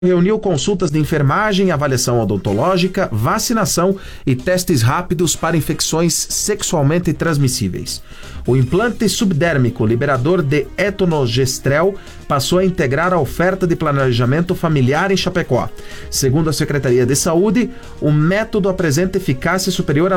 Reuniu consultas de enfermagem, avaliação odontológica, vacinação e testes rápidos para infecções sexualmente transmissíveis. O implante subdérmico liberador de etonogestrel passou a integrar a oferta de planejamento familiar em Chapecó. Segundo a Secretaria de Saúde, o método apresenta eficácia superior a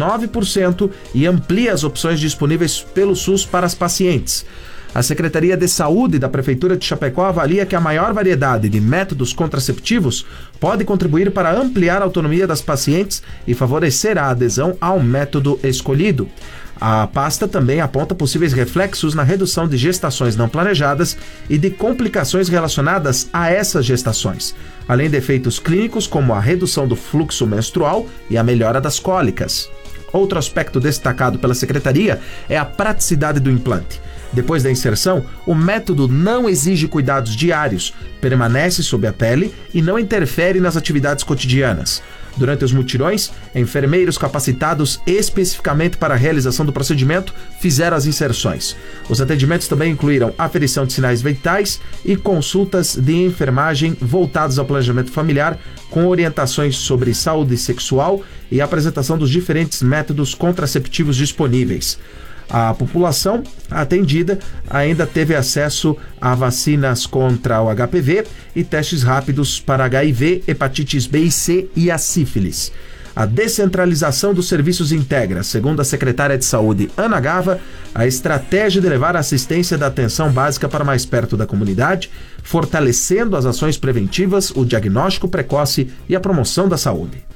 99% e amplia as opções disponíveis pelo SUS para as pacientes. A Secretaria de Saúde da Prefeitura de Chapecó avalia que a maior variedade de métodos contraceptivos pode contribuir para ampliar a autonomia das pacientes e favorecer a adesão ao método escolhido. A pasta também aponta possíveis reflexos na redução de gestações não planejadas e de complicações relacionadas a essas gestações, além de efeitos clínicos como a redução do fluxo menstrual e a melhora das cólicas. Outro aspecto destacado pela Secretaria é a praticidade do implante. Depois da inserção, o método não exige cuidados diários, permanece sob a pele e não interfere nas atividades cotidianas. Durante os mutirões, enfermeiros capacitados especificamente para a realização do procedimento fizeram as inserções. Os atendimentos também incluíram aferição de sinais vitais e consultas de enfermagem voltadas ao planejamento familiar, com orientações sobre saúde sexual e apresentação dos diferentes métodos contraceptivos disponíveis. A população atendida ainda teve acesso a vacinas contra o HPV e testes rápidos para HIV, hepatites B e C e a sífilis. A descentralização dos serviços integra, segundo a secretária de Saúde, Ana Gava, a estratégia de levar a assistência da atenção básica para mais perto da comunidade, fortalecendo as ações preventivas, o diagnóstico precoce e a promoção da saúde.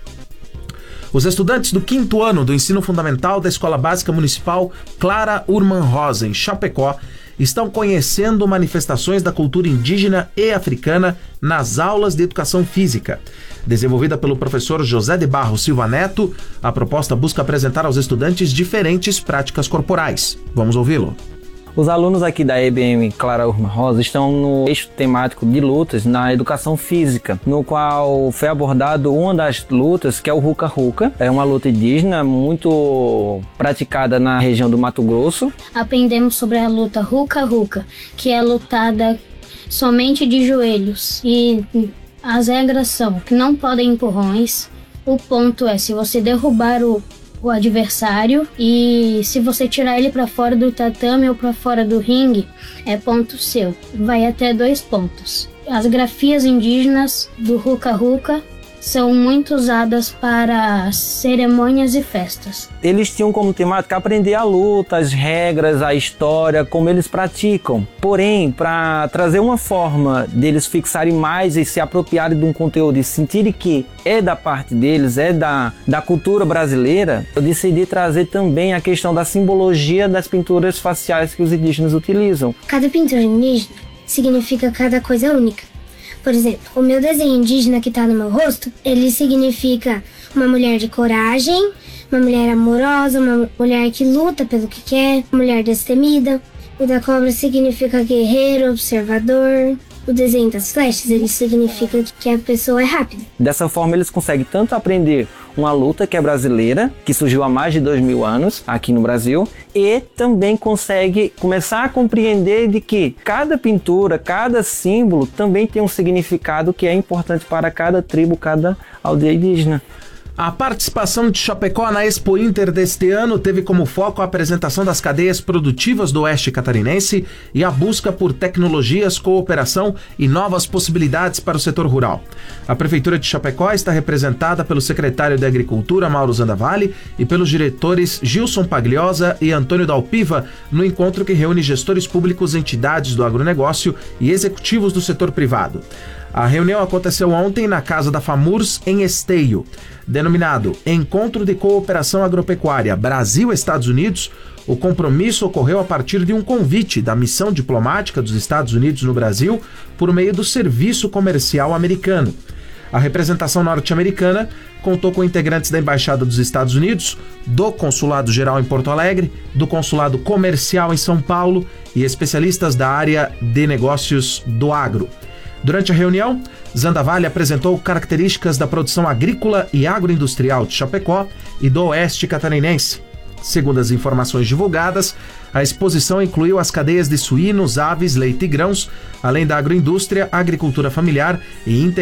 Os estudantes do 5º ano do ensino fundamental da Escola Básica Municipal Clara Urman Rosa, em Chapecó, estão conhecendo manifestações da cultura indígena e africana nas aulas de educação física. Desenvolvida pelo professor José de Barros Silva Neto, a proposta busca apresentar aos estudantes diferentes práticas corporais. Vamos ouvi-lo. Os alunos aqui da EBM Clara Urman Rosa estão no eixo temático de lutas na educação física, no qual foi abordado uma das lutas, que é o Ruca Ruca. É uma luta indígena muito praticada na região do Mato Grosso. Aprendemos sobre a luta Ruca Ruca, que é lutada somente de joelhos. E as regras são que não podem empurrões. O ponto é se você derrubar o adversário, e se você tirar ele para fora do tatame ou para fora do ringue, é ponto seu. Vai até 2 pontos. As grafias indígenas do Ruca Ruca são muito usadas para cerimônias e festas. Eles tinham como temática aprender a luta, as regras, a história, como eles praticam. Porém, para trazer uma forma deles fixarem mais e se apropriarem de um conteúdo e sentirem que é da parte deles, é da cultura brasileira, eu decidi trazer também a questão da simbologia das pinturas faciais que os indígenas utilizam. Cada pintura indígena significa cada coisa única. Por exemplo, o meu desenho indígena que está no meu rosto, ele significa uma mulher de coragem, uma mulher amorosa, uma mulher que luta pelo que quer, uma mulher destemida. O da cobra significa guerreiro, observador. O desenho das flechas, ele significa que a pessoa é rápida. Dessa forma, eles conseguem tanto aprender uma luta que é brasileira, que surgiu há mais de 2000 anos aqui no Brasil, e também consegue começar a compreender de que cada pintura, cada símbolo também tem um significado que é importante para cada tribo, cada aldeia indígena. A participação de Chapecó na Expo Inter deste ano teve como foco a apresentação das cadeias produtivas do Oeste Catarinense e a busca por tecnologias, cooperação e novas possibilidades para o setor rural. A Prefeitura de Chapecó está representada pelo secretário de Agricultura, Mauro Zandavalli, e pelos diretores Gilson Pagliosa e Antônio Dalpiva, no encontro que reúne gestores públicos, entidades do agronegócio e executivos do setor privado. A reunião aconteceu ontem na Casa da FAMURS, em Esteio. Denominado Encontro de Cooperação Agropecuária Brasil-Estados Unidos, o compromisso ocorreu a partir de um convite da missão diplomática dos Estados Unidos no Brasil por meio do Serviço Comercial Americano. A representação norte-americana contou com integrantes da Embaixada dos Estados Unidos, do Consulado Geral em Porto Alegre, do Consulado Comercial em São Paulo e especialistas da área de negócios do agro. Durante a reunião, Zandavalli apresentou características da produção agrícola e agroindustrial de Chapecó e do Oeste Catarinense. Segundo as informações divulgadas, a exposição incluiu as cadeias de suínos, aves, leite e grãos, além da agroindústria, agricultura familiar e